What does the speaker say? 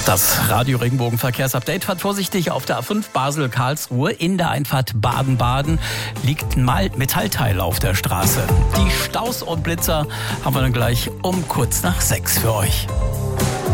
Das Radio Regenbogen Verkehrsupdate fährt vorsichtig auf der A5 Basel-Karlsruhe. In der Einfahrt Baden-Baden liegt ein Metallteil auf der Straße. Die Staus und Blitzer haben wir dann gleich um kurz nach 6 für euch.